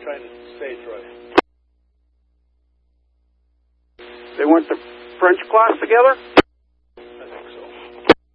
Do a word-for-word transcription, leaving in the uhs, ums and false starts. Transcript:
trying to stage right. They went to French class together?